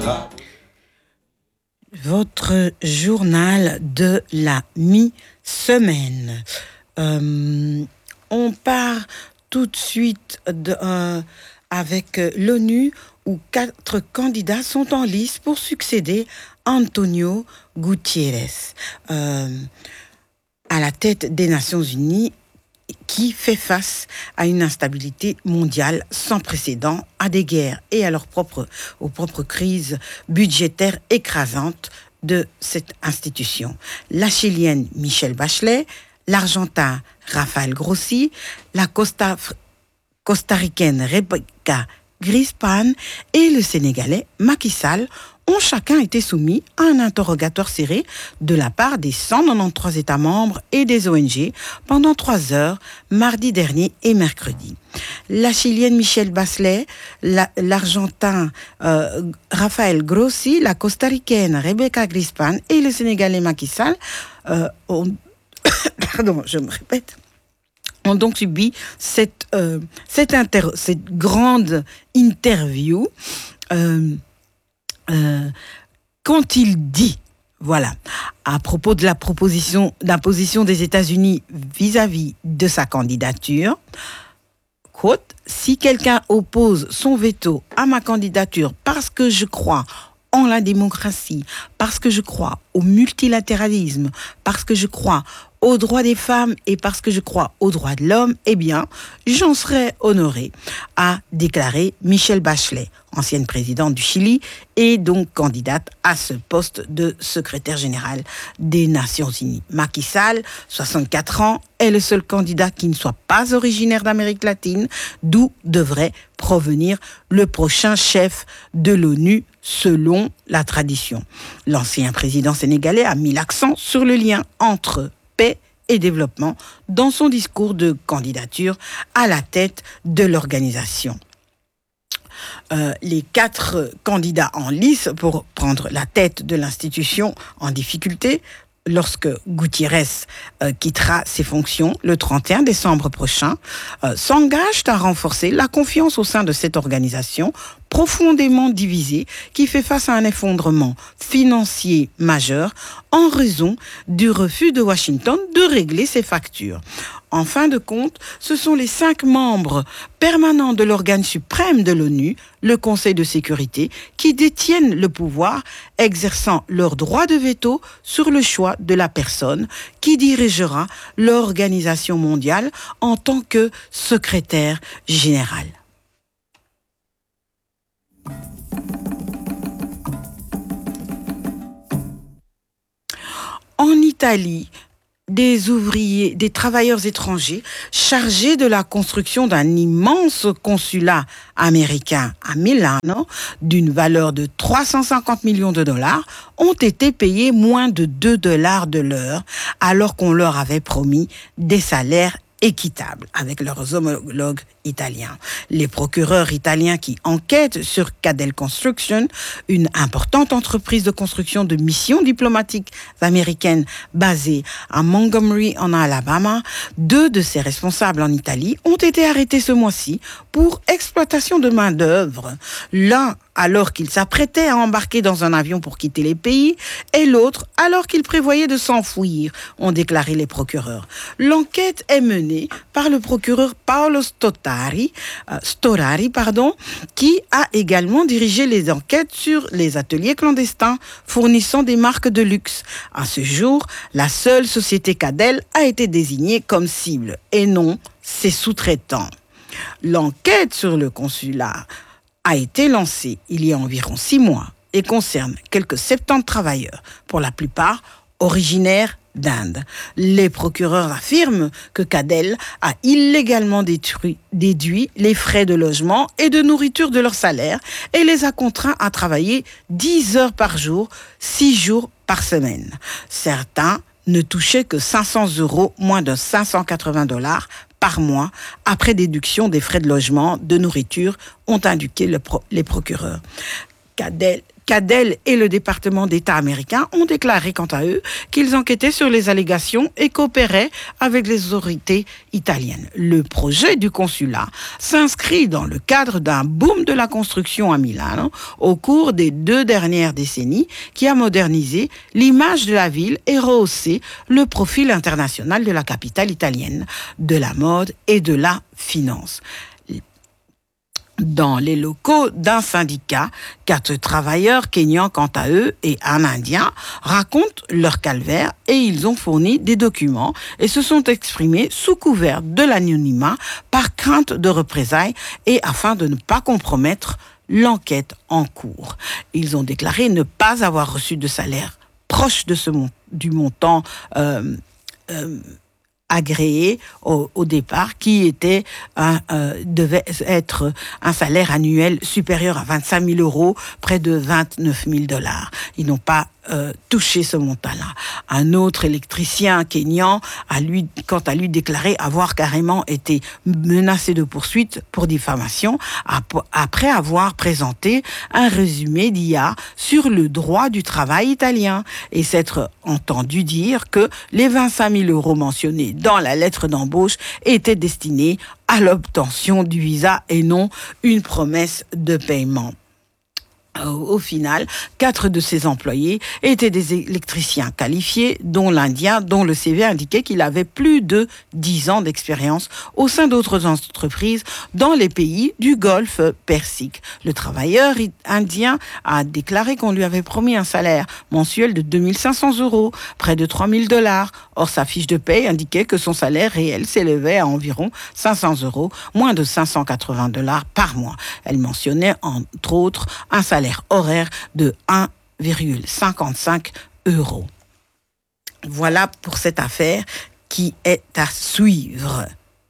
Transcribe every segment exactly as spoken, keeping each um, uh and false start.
Votre journal de la mi-semaine. Euh, on part tout de suite de, euh, avec l'ONU où quatre candidats sont en lice pour succéder à Antonio Gutiérrez euh, à la tête des Nations Unies, qui fait face à une instabilité mondiale sans précédent, à des guerres et à leur propre, aux propres crises budgétaires écrasantes de cette institution. La Chilienne Michelle Bachelet, l'Argentin Rafael Grossi, la Costa, Costaricaine Rebecca Grispan et le Sénégalais Macky Sall ont chacun été soumis à un interrogatoire serré de la part des cent quatre-vingt-treize États membres et des O N G pendant trois heures, mardi dernier et mercredi. La Chilienne Michelle Bachelet, la, l'Argentin euh, Rafael Grossi, la Costaricaine Rebecca Grispan et le Sénégalais Macky Sall euh, ont... Pardon, je me répète. ont donc subi cette, euh, cette, inter- cette grande interview. Euh, euh, qu'ont-ils dit, voilà, à propos de la proposition, de la position des États-Unis vis-à-vis de sa candidature? Quote, si quelqu'un oppose son veto à ma candidature parce que je crois en la démocratie, parce que je crois au multilatéralisme, parce que je crois aux droits des femmes et parce que je crois aux droits de l'homme, eh bien, j'en serais honorée, a déclaré Michelle Bachelet, ancienne présidente du Chili et donc candidate à ce poste de secrétaire général des Nations Unies. Macky Sall, soixante-quatre ans, est le seul candidat qui ne soit pas originaire d'Amérique latine, d'où devrait provenir le prochain chef de l'ONU selon la tradition. L'ancien président sénégalais a mis l'accent sur le lien entre paix et développement dans son discours de candidature à la tête de l'organisation. Euh, les quatre candidats en lice pour prendre la tête de l'institution en difficulté lorsque Gutiérrez euh, quittera ses fonctions le trente et un décembre prochain, euh, s'engagent à renforcer la confiance au sein de cette organisation profondément divisée qui fait face à un effondrement financier majeur en raison du refus de Washington de régler ses factures. En fin de compte, ce sont les cinq membres permanents de l'organe suprême de l'ONU, le Conseil de sécurité, qui détiennent le pouvoir, exerçant leur droit de veto sur le choix de la personne qui dirigera l'organisation mondiale en tant que secrétaire général. En Italie, des ouvriers, des travailleurs étrangers chargés de la construction d'un immense consulat américain à Milano d'une valeur de trois cent cinquante millions de dollars ont été payés moins de deux dollars de l'heure alors qu'on leur avait promis des salaires équitables avec leurs homologues italiens. Les procureurs italiens qui enquêtent sur Cadel Construction, une importante entreprise de construction de missions diplomatiques américaines basée à Montgomery en Alabama, deux de ses responsables en Italie ont été arrêtés ce mois-ci pour exploitation de main-d'œuvre. L'un alors qu'il s'apprêtait à embarquer dans un avion pour quitter les pays, et l'autre alors qu'il prévoyait de s'enfuir, ont déclaré les procureurs. L'enquête est menée par le procureur Paolo Storari, euh, Storari pardon, qui a également dirigé les enquêtes sur les ateliers clandestins fournissant des marques de luxe. À ce jour, la seule société Cadel a été désignée comme cible, et non ses sous-traitants. L'enquête sur le consulat a été lancée il y a environ six mois et concerne quelques soixante-dix travailleurs, pour la plupart originaires d'Inde. Les procureurs affirment que Cadel a illégalement détruit, déduit les frais de logement et de nourriture de leur salaire et les a contraints à travailler dix heures par jour, six jours par semaine. Certains ne touchaient que cinq cents euros, moins de cinq cent quatre-vingts dollars par mois, après déduction des frais de logement, de nourriture, ont indiqué le pro- les procureurs. Cadel, Cadel et le département d'État américain ont déclaré quant à eux qu'ils enquêtaient sur les allégations et coopéraient avec les autorités italiennes. Le projet du consulat s'inscrit dans le cadre d'un boom de la construction à Milan au cours des deux dernières décennies qui a modernisé l'image de la ville et rehaussé le profil international de la capitale italienne, de la mode et de la finance. Dans les locaux d'un syndicat, quatre travailleurs kényans, quant à eux, et un Indien racontent leur calvaire et ils ont fourni des documents et se sont exprimés sous couvert de l'anonymat par crainte de représailles et afin de ne pas compromettre l'enquête en cours. Ils ont déclaré ne pas avoir reçu de salaire proche de ce mon- du montant euh, euh, agréé au, au départ, qui était un, euh, devait être un salaire annuel supérieur à vingt-cinq mille euros, près de vingt-neuf mille dollars. Ils n'ont pas euh, touché ce montant-là. Un autre électricien kényan a lui, quant à lui, déclaré avoir carrément été menacé de poursuite pour diffamation après avoir présenté un résumé d'I A sur le droit du travail italien et s'être entendu dire que les vingt-cinq mille euros mentionnés dans la lettre d'embauche étaient destinés à l'obtention du visa et non une promesse de paiement. Au final, quatre de ses employés étaient des électriciens qualifiés, dont l'Indien, dont le C V indiquait qu'il avait plus de dix ans d'expérience au sein d'autres entreprises dans les pays du Golfe Persique. Le travailleur indien a déclaré qu'on lui avait promis un salaire mensuel de deux mille cinq cents euros, près de trois mille dollars. Or, sa fiche de paie indiquait que son salaire réel s'élevait à environ cinq cents euros, moins de cinq cent quatre-vingts dollars par mois. Elle mentionnait, entre autres, un salaire horaire de un virgule cinquante-cinq euros. Voilà pour cette affaire qui est à suivre.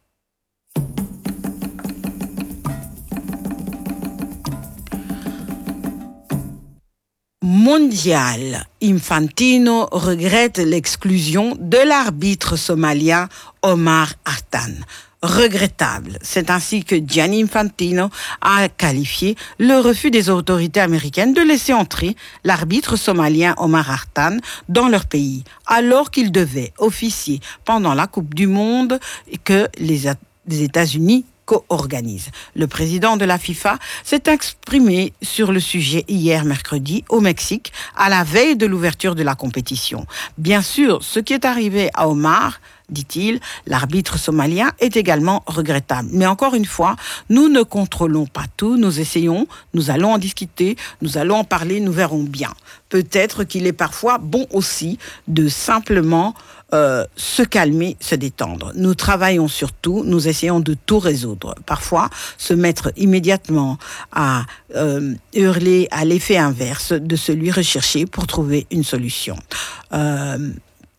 Mondial, Infantino regrette l'exclusion de l'arbitre somalien Omar Hartan. Regrettable. C'est ainsi que Gianni Infantino a qualifié le refus des autorités américaines de laisser entrer l'arbitre somalien Omar Hartan dans leur pays, alors qu'il devait officier pendant la Coupe du Monde que les, les États-Unis co-organise. Le président de la FIFA s'est exprimé sur le sujet hier mercredi au Mexique, à la veille de l'ouverture de la compétition. Bien sûr, ce qui est arrivé à Omar, dit-il, l'arbitre somalien, est également regrettable. Mais encore une fois, nous ne contrôlons pas tout, nous essayons, nous allons en discuter, nous allons en parler, nous verrons bien. Peut-être qu'il est parfois bon aussi de simplement euh, se calmer, se détendre. Nous travaillons sur tout, nous essayons de tout résoudre. Parfois, se mettre immédiatement à euh, hurler à l'effet inverse de celui recherché pour trouver une solution. Euh,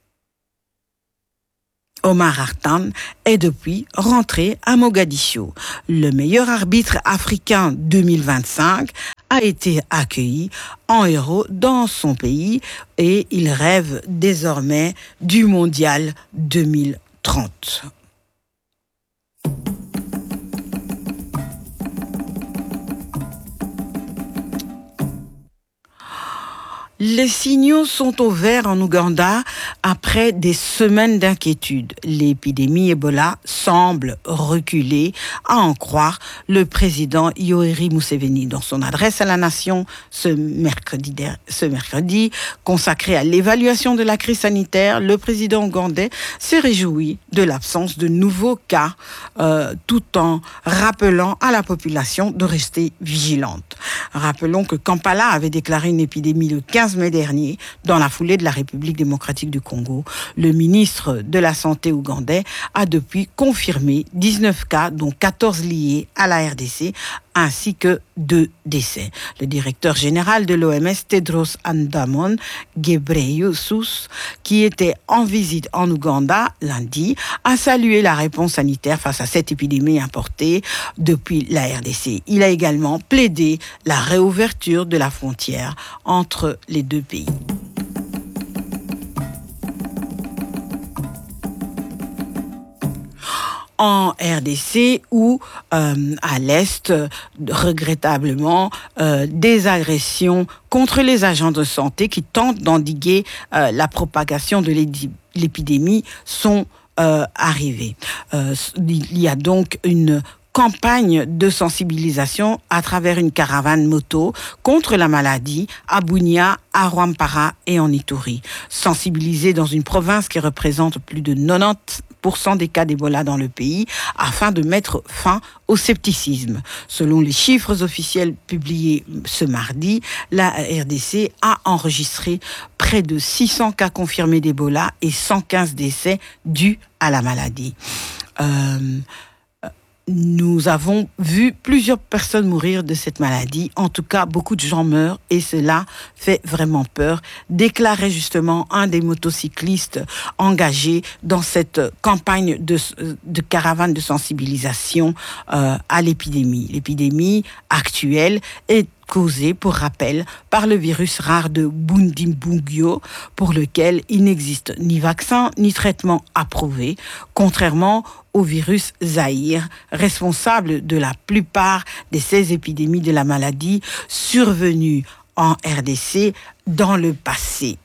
Omar Hartan est depuis rentré à Mogadiscio. Le meilleur arbitre africain deux mille vingt-cinq a été accueilli en héros dans son pays et il rêve désormais du mondial deux mille trente. Les signaux sont au vert en Ouganda après des semaines d'inquiétude. L'épidémie Ebola semble reculer, à en croire le président Yoweri Museveni. Dans son adresse à la nation ce mercredi, ce mercredi consacré à l'évaluation de la crise sanitaire, le président ougandais s'est réjoui de l'absence de nouveaux cas, euh, tout en rappelant à la population de rester vigilante. Rappelons que Kampala avait déclaré une épidémie le quinze mai dernier, dans la foulée de la République démocratique du Congo. Le ministre de la Santé ougandais a depuis confirmé dix-neuf cas, dont quatorze liés à la R D C, ainsi que deux décès. Le directeur général de l'O M S, Tedros Adhanom Ghebreyesus, qui était en visite en Ouganda lundi, a salué la réponse sanitaire face à cette épidémie importée depuis la R D C. Il a également plaidé la réouverture de la frontière entre les deux pays. en R D C où, euh, à l'Est, regrettablement, euh, des agressions contre les agents de santé qui tentent d'endiguer euh, la propagation de l'épidémie sont euh, arrivées. Euh, il y a donc une campagne de sensibilisation à travers une caravane moto contre la maladie à Bunia, à Rwampara et en Ituri. Sensibiliser dans une province qui représente plus de quatre-vingt-dix pour cent des cas d'Ebola dans le pays afin de mettre fin au scepticisme. Selon les chiffres officiels publiés ce mardi, la R D C a enregistré près de six cents cas confirmés d'Ebola et cent quinze décès dus à la maladie. Euh, Nous avons vu plusieurs personnes mourir de cette maladie. En tout cas, beaucoup de gens meurent et cela fait vraiment peur, déclarait justement un des motocyclistes engagés dans cette campagne de, de caravane de sensibilisation euh, à l'épidémie. L'épidémie actuelle est causée, pour rappel, par le virus rare de Bundibugyo, pour lequel il n'existe ni vaccin ni traitement approuvé, contrairement au virus Zaïre, responsable de la plupart des seize épidémies de la maladie survenues en R D C dans le passé.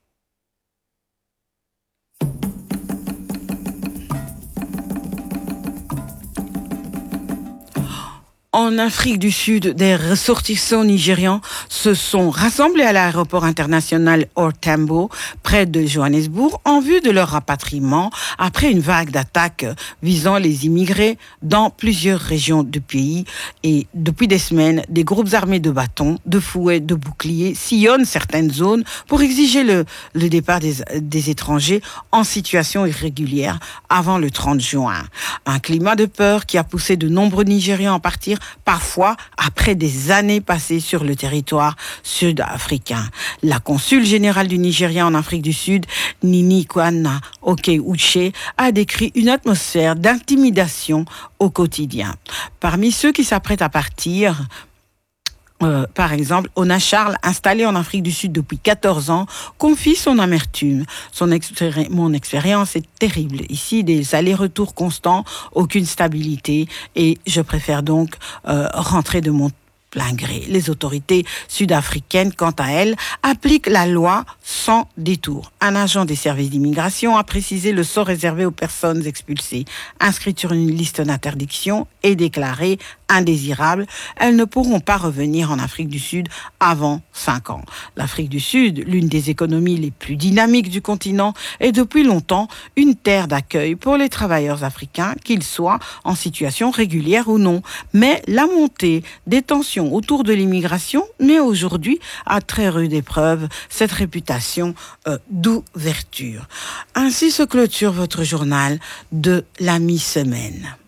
En Afrique du Sud, des ressortissants nigérians se sont rassemblés à l'aéroport international Ortambo, près de Johannesburg, en vue de leur rapatriement après une vague d'attaques visant les immigrés dans plusieurs régions du pays. Et depuis des semaines, des groupes armés de bâtons, de fouets, de boucliers sillonnent certaines zones pour exiger le, le départ des, des étrangers en situation irrégulière avant le trente juin. Un climat de peur qui a poussé de nombreux Nigérians à partir parfois après des années passées sur le territoire sud-africain. La consul générale du Nigeria en Afrique du Sud, Nini Kwana Oke-Uche, a décrit une atmosphère d'intimidation au quotidien. Parmi ceux qui s'apprêtent à partir, Euh, par exemple, Ona Charles, installé en Afrique du Sud depuis quatorze ans, confie son amertume. Son expéri- mon expérience est terrible. Ici, des allers-retours constants, aucune stabilité, et je préfère donc euh, rentrer de mon plein gré. Les autorités sud-africaines, quant à elles, appliquent la loi sans détour. Un agent des services d'immigration a précisé le sort réservé aux personnes expulsées, inscrites sur une liste d'interdiction et déclarées indésirables. Elles ne pourront pas revenir en Afrique du Sud avant cinq ans. L'Afrique du Sud, l'une des économies les plus dynamiques du continent, est depuis longtemps une terre d'accueil pour les travailleurs africains, qu'ils soient en situation régulière ou non. Mais la montée des tensions autour de l'immigration met aujourd'hui à très rude épreuve cette réputation euh, d'ouverture. Ainsi se clôture votre journal de la mi-semaine.